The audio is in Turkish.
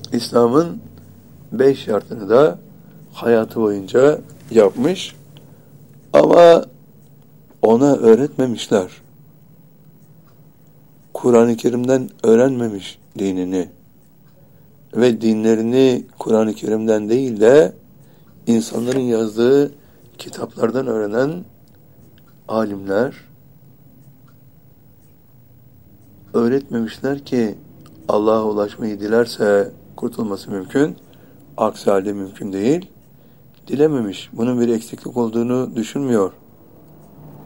İslam'ın 5 şartını da hayatı boyunca yapmış. Ama ona öğretmemişler. Kur'an-ı Kerim'den öğrenmemiş dinini. Ve dinlerini Kur'an-ı Kerim'den değil de insanların yazdığı kitaplardan öğrenen alimler öğretmemişler ki Allah'a ulaşmayı dilerse kurtulması mümkün. Aksi halde mümkün değil. Dilememiş. Bunun bir eksiklik olduğunu düşünmüyor.